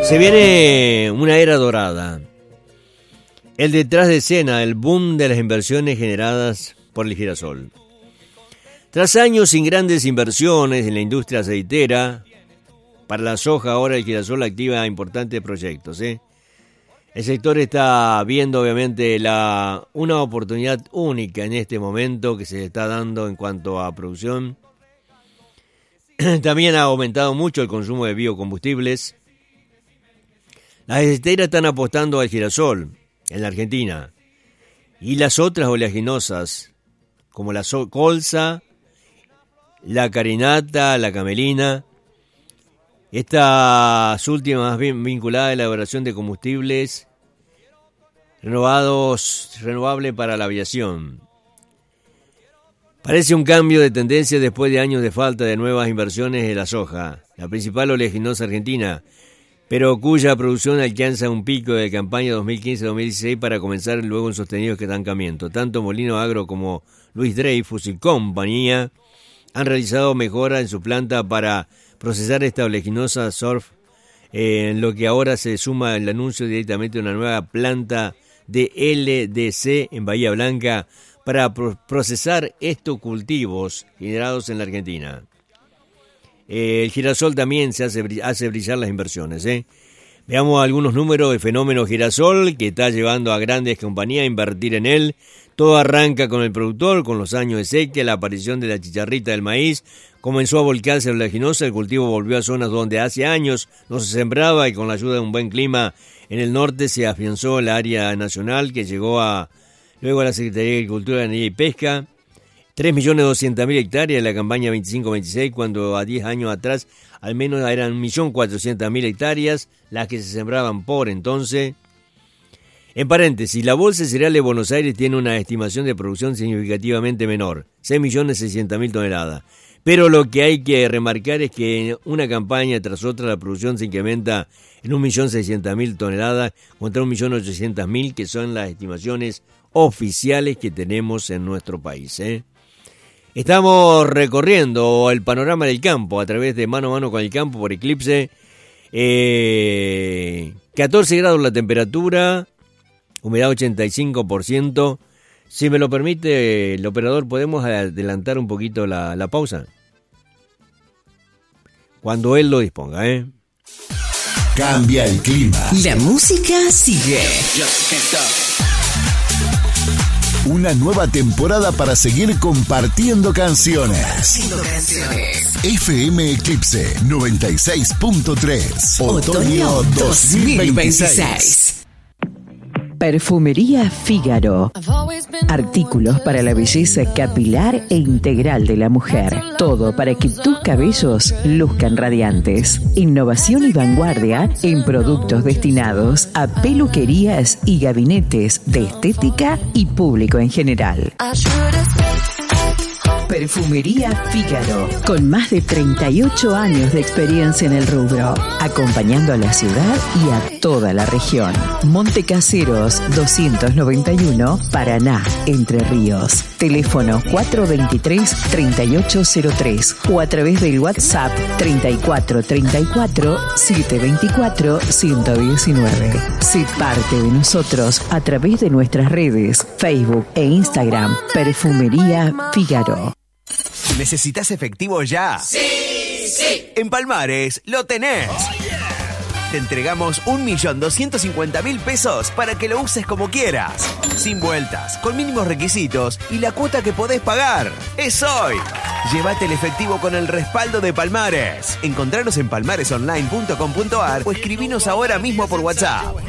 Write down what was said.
Se viene una era dorada. El detrás de escena, el boom de las inversiones generadas por el girasol. Tras años sin grandes inversiones en la industria aceitera, para la soja ahora el girasol activa importantes proyectos. El sector está viendo obviamente una oportunidad única en este momento que se está dando en cuanto a producción. También ha aumentado mucho el consumo de biocombustibles. Las aceiteras están apostando al girasol en la Argentina y las otras oleaginosas como la colza, la carinata, la camelina, estas últimas más bien vinculadas a la elaboración de combustibles renovables para la aviación. Parece un cambio de tendencia después de años de falta de nuevas inversiones en la soja, la principal oleaginosa argentina, pero cuya producción alcanza un pico de campaña 2015-2016 para comenzar luego un sostenido estancamiento. Tanto Molino Agro como Luis Dreyfus y compañía han realizado mejoras en su planta para procesar esta oleaginosa surf, en lo que ahora se suma el anuncio directamente de una nueva planta de LDC en Bahía Blanca para procesar estos cultivos generados en la Argentina. El girasol también se hace brillar las inversiones. Veamos algunos números del fenómeno girasol que está llevando a grandes compañías a invertir en él. Todo arranca con el productor, con los años de sequía, la aparición de la chicharrita del maíz. Comenzó a volcarse la oleaginosa, el cultivo volvió a zonas donde hace años no se sembraba y con la ayuda de un buen clima en el norte se afianzó el área nacional que llegó luego a la Secretaría de Agricultura, Ganadería y Pesca. 3.200.000 hectáreas en la campaña 25-26, cuando a 10 años atrás al menos eran 1.400.000 hectáreas las que se sembraban por entonces. En paréntesis, la Bolsa de Cereales de Buenos Aires tiene una estimación de producción significativamente menor, 6.600.000 toneladas. Pero lo que hay que remarcar es que en una campaña tras otra la producción se incrementa en 1.600.000 toneladas contra 1.800.000, que son las estimaciones oficiales que tenemos en nuestro país. Estamos recorriendo el panorama del campo a través de Mano a Mano con el Campo por Eclipse. 14 grados la temperatura, humedad 85%. Si me lo permite el operador, ¿podemos adelantar un poquito la pausa? Cuando él lo disponga, Cambia el clima. La música sigue. Una nueva temporada para seguir compartiendo canciones. FM Eclipse 96.3. Otoño 2026. Perfumería Fígaro. Artículos para la belleza capilar e integral de la mujer. Todo para que tus cabellos luzcan radiantes. Innovación y vanguardia en productos destinados a peluquerías y gabinetes de estética y público en general. Perfumería Fígaro, con más de 38 años de experiencia en el rubro, acompañando a la ciudad y a toda la región. Montecaseros 291, Paraná, Entre Ríos. Teléfono 423-3803 o a través del WhatsApp 3434-724-119. Sé parte de nosotros a través de nuestras redes, Facebook e Instagram. Perfumería Fígaro. ¿Necesitas efectivo ya? ¡Sí! ¡Sí! En Palmares lo tenés. Oh, yeah. Te entregamos 1.250.000 pesos para que lo uses como quieras. Sin vueltas, con mínimos requisitos y la cuota que podés pagar. ¡Es hoy! Llévate el efectivo con el respaldo de Palmares. Encontranos en palmaresonline.com.ar o escribinos ahora mismo por WhatsApp.